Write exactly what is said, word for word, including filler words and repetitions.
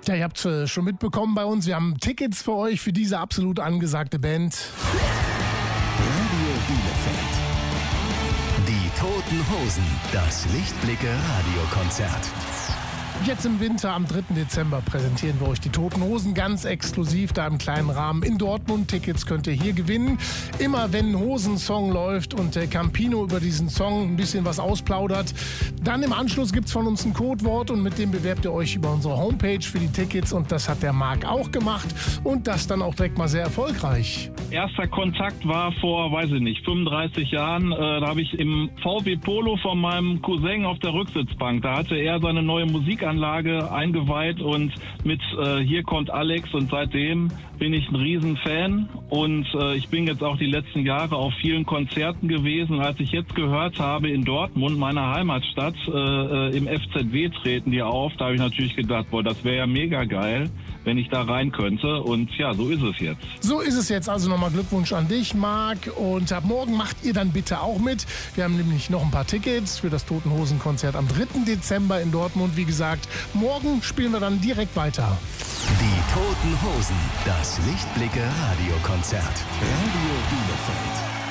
Ja, ihr habt äh, schon mitbekommen bei uns, wir haben Tickets für euch für diese absolut angesagte Band. Radio Bielefeld. Die Toten Hosen, das Lichtblicke-Radiokonzert. Jetzt im Winter, am dritten Dezember, präsentieren wir euch die Toten Hosen ganz exklusiv, da im kleinen Rahmen in Dortmund. Tickets könnt ihr hier gewinnen. Immer wenn ein Hosensong läuft und der Campino über diesen Song ein bisschen was ausplaudert, dann im Anschluss gibt's von uns ein Codewort und mit dem bewerbt ihr euch über unsere Homepage für die Tickets und das hat der Marc auch gemacht und das dann auch direkt mal sehr erfolgreich. Erster Kontakt war vor, weiß ich nicht, fünfunddreißig Jahren. Äh, da habe ich im V W Polo von meinem Cousin auf der Rücksitzbank, da hatte er seine neue Musikanlage eingeweiht und mit äh, Hier kommt Alex und seitdem bin ich ein Riesenfan und äh, ich bin jetzt auch die letzten Jahre auf vielen Konzerten gewesen. Als ich jetzt gehört habe, in Dortmund, meiner Heimatstadt, äh, im F Z W treten die auf, da habe ich natürlich gedacht, boah, das wäre ja mega geil, wenn ich da rein könnte und ja, so ist es jetzt. So ist es jetzt, also nochmal Glückwunsch an dich, Marc, und ab morgen macht ihr dann bitte auch mit. Wir haben nämlich noch ein paar Tickets für das Toten Hosen Konzert am dritten Dezember in Dortmund. Wie gesagt, morgen spielen wir dann direkt weiter. Die Toten Hosen, das Lichtblicke-Radiokonzert. Radio Bielefeld.